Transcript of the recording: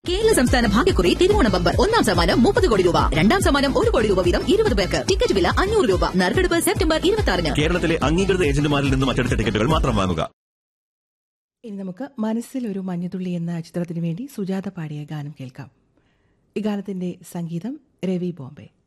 കേരള സംസ്ഥാന ഭാഗ്യക്കുറി തിരുവോണ ബമ്പർ 1ാം സമ്മാനം 30 കോടി രൂപ, 2ാം സമ്മാനം 1 കോടി രൂപ വീതം 20 പേർക്ക്. ടിക്കറ്റ് വില 500 രൂപ. നറുക്കെടുപ്പ് സെപ്റ്റംബർ 26-ന്. കേരളത്തിലെ അംഗീകൃത ഏജന്റുമാരിൽ നിന്നും അച്ചടിച്ച ടിക്കറ്റുകൾ മാത്രം വാങ്ങുക. ഇനി നമുക്ക് മനസ്സിൽ ഒരു മഞ്ഞുതുള്ളി എന്ന ചിത്രത്തിനു വേണ്ടി സുജാത പാടിയ ഗാനം കേൾക്കാം. ഈ ഗാനത്തിന്റെ സംഗീതം രവി ബോംബെ.